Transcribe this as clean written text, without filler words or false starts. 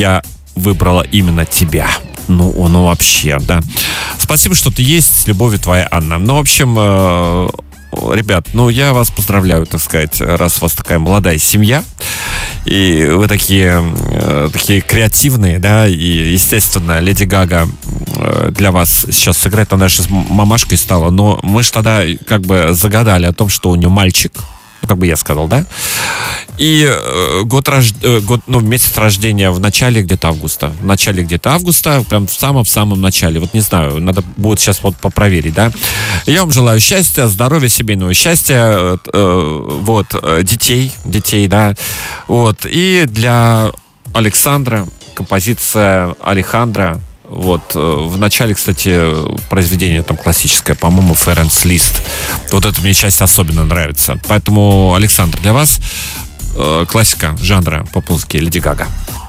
я выбрала именно тебя. Ну вообще, да. Спасибо, что ты есть. С любовью, твоя Анна. Ну, в общем, ребят, я вас поздравляю, так сказать, раз у вас такая молодая семья, и вы такие креативные, да, и, естественно, Леди Гага для вас сейчас сыграть, она сейчас мамашкой стала, но мы же тогда как бы загадали о том, что у нее мальчик, как бы я сказал, да, и месяц рождения в начале где-то августа, прям в самом начале, вот не знаю, надо будет сейчас вот попроверить, да. Я вам желаю счастья, здоровья, семейного счастья, детей, да, вот, и для Александра композиция Алехандро. Вот, в начале, кстати, произведение там классическое, по-моему, Ференс Лист. Вот эта мне часть особенно нравится. Поэтому, Александр, для вас классика жанра поп-музыки Леди Гага.